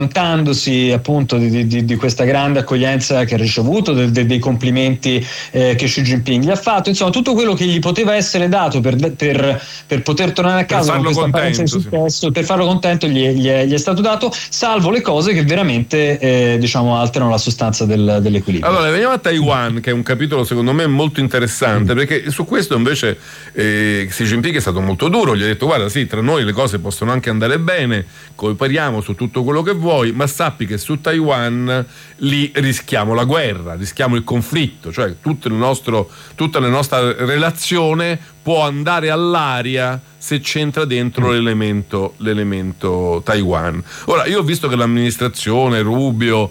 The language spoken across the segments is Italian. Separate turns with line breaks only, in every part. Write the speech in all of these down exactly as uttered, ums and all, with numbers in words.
vantandosi appunto di, di, di questa grande accoglienza che ha ricevuto, de, de, dei complimenti eh, che Xi Jinping gli ha fatto, insomma tutto quello che gli poteva essere dato per, per, per poter tornare a casa con questa apparenza di successo, sì. Per farlo contento gli, gli, è, gli è stato dato, salvo le cose che veramente eh, diciamo alterano la sostanza del, dell'equilibrio.
Allora veniamo a Taiwan, che è un capitolo secondo me molto interessante, mm. perché su questo invece eh, Xi Jinping è stato molto duro, gli ha detto guarda sì, tra noi le cose possono anche andare bene, cooperiamo su tutto quello che vuoi, ma sappi che su Taiwan lì rischiamo la guerra, rischiamo il conflitto, cioè tutto il nostro, tutta la nostra relazione può andare all'aria se c'entra dentro mm. l'elemento, l'elemento Taiwan. Ora io ho visto che l'amministrazione Rubio,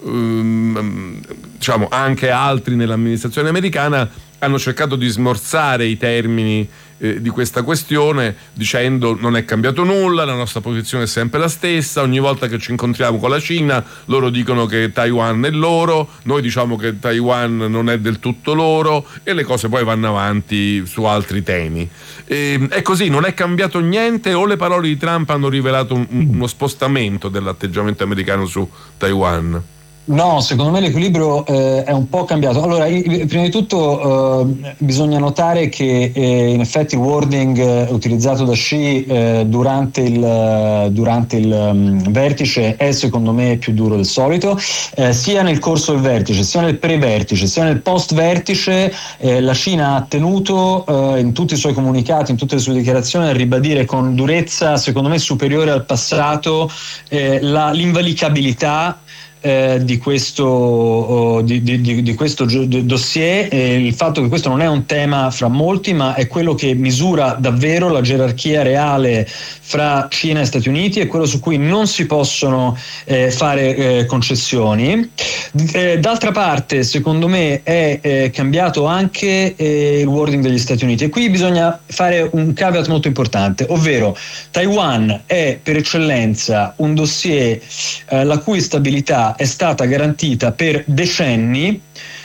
um, diciamo anche altri nell'amministrazione americana hanno cercato di smorzare i termini eh, di questa questione dicendo non è cambiato nulla, la nostra posizione è sempre la stessa, ogni volta che ci incontriamo con la Cina loro dicono che Taiwan è loro, noi diciamo che Taiwan non è del tutto loro e le cose poi vanno avanti su altri temi. E, è così, non è cambiato niente o le parole di Trump hanno rivelato un, uno spostamento dell'atteggiamento americano su Taiwan?
No, secondo me l'equilibrio eh, è un po' cambiato. Allora, prima di tutto eh, bisogna notare che eh, in effetti il wording eh, utilizzato da Xi eh, durante il, durante il um, vertice è secondo me più duro del solito, eh, sia nel corso del vertice, sia nel pre-vertice, sia nel post-vertice. Eh, la Cina ha tenuto eh, in tutti i suoi comunicati, in tutte le sue dichiarazioni, a ribadire con durezza, secondo me superiore al passato, eh, la, l'invalicabilità Eh, di questo oh, di, di, di questo dossier, eh, il fatto che questo non è un tema fra molti, ma è quello che misura davvero la gerarchia reale fra Cina e Stati Uniti, e quello su cui non si possono eh, fare eh, concessioni. Eh, d'altra parte, secondo me è eh, cambiato anche eh, il wording degli Stati Uniti, e qui bisogna fare un caveat molto importante, ovvero Taiwan è per eccellenza un dossier eh, la cui stabilità è stata garantita per decenni,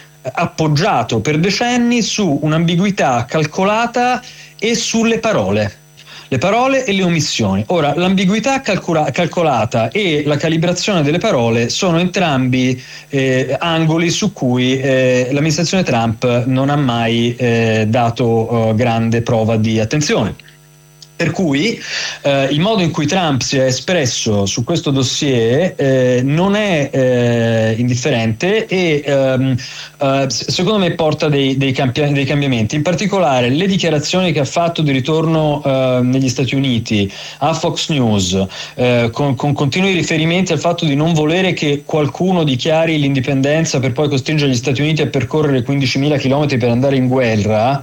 appoggiato per decenni su un'ambiguità calcolata e sulle parole. Le parole e le omissioni. Ora, l'ambiguità calcula- calcolata e la calibrazione delle parole sono entrambi eh, angoli su cui eh, l'amministrazione Trump non ha mai eh, dato eh, grande prova di attenzione. Per cui eh, il modo in cui Trump si è espresso su questo dossier eh, non è eh, indifferente e ehm, eh, secondo me porta dei, dei, campi- dei cambiamenti. In particolare le dichiarazioni che ha fatto di ritorno eh, negli Stati Uniti a Fox News, eh, con, con continui riferimenti al fatto di non volere che qualcuno dichiari l'indipendenza per poi costringere gli Stati Uniti a percorrere quindicimila chilometri per andare in guerra,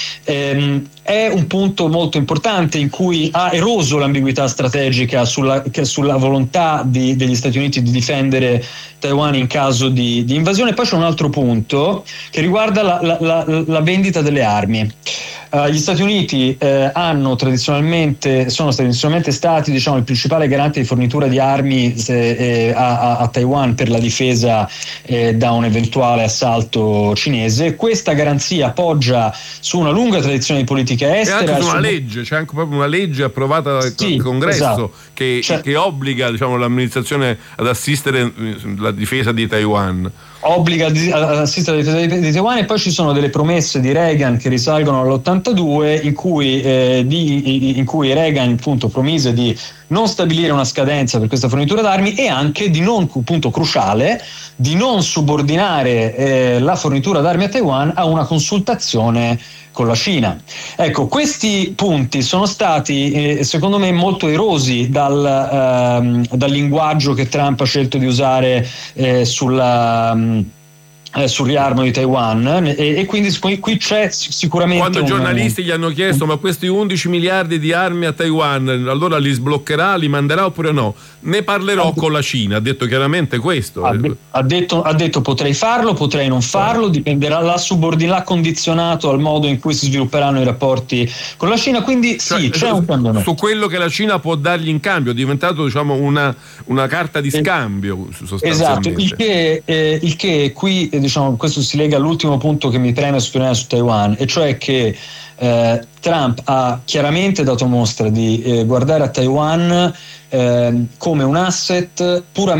ehm, è un punto molto importante in cui ha eroso l'ambiguità strategica sulla, sulla volontà di, degli Stati Uniti di difendere Taiwan in caso di, di invasione. Poi c'è un altro punto che riguarda la, la, la, la vendita delle armi. Uh, gli Stati Uniti eh, hanno tradizionalmente sono tradizionalmente stati diciamo il principale garante di fornitura di armi se, eh, a, a Taiwan per la difesa eh, da un eventuale assalto cinese. Questa garanzia poggia su una lunga tradizione di politica estera.
E anche su una legge, c'è anche proprio una legge approvata dal sì, Congresso esatto. che, cioè, che obbliga diciamo l'amministrazione ad assistere la difesa di Taiwan.
Obbliga ad assistere alla difesa di Taiwan, e poi ci sono delle promesse di Reagan che risalgono all'ottantadue in cui, eh, di, in cui Reagan appunto promise di non stabilire una scadenza per questa fornitura d'armi e anche di non, punto cruciale, di non subordinare eh, la fornitura d'armi a Taiwan a una consultazione con la Cina. Ecco, questi punti sono stati eh, secondo me molto erosi dal, ehm, dal linguaggio che Trump ha scelto di usare eh, sulla um, Eh, sul riarmo di Taiwan, e, e quindi qui, qui c'è sicuramente
quando i giornalisti
un...
gli hanno chiesto ma questi undici miliardi di armi a Taiwan allora li sbloccherà, li manderà oppure no, ne parlerò ha con la Cina, ha detto chiaramente questo,
ha, de- ha, detto, ha detto potrei farlo, potrei non farlo, dipenderà, la subordinà condizionato al modo in cui si svilupperanno i rapporti con la Cina, quindi
cioè,
sì, c'è un cambiamento
su quello che la Cina può dargli in cambio, è diventato diciamo una, una carta di scambio sostanzialmente.
Esatto, il che, eh, il che qui eh, diciamo, questo si lega all'ultimo punto che mi preme sottolineare su Taiwan, e cioè che eh, Trump ha chiaramente dato mostra di eh, guardare a Taiwan eh, come un asset puramente